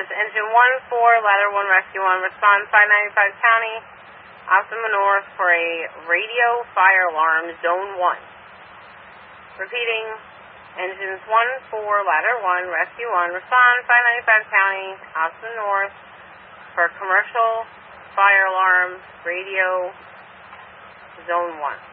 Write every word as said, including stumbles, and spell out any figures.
is engine one four, ladder one, rescue one, respond five ninety-five County, Optima North for a radio fire alarm, zone one. Repeating, engines one four, ladder one, rescue one, respond five ninety-five County, Optima North for commercial fire alarm, radio, zone one.